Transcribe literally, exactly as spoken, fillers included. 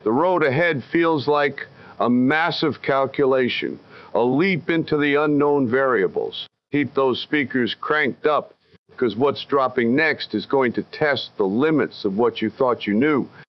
The road ahead feels like a massive calculation, a leap into the unknown variables. Keep those speakers cranked up, because what's dropping next is going to test the limits of what you thought you knew.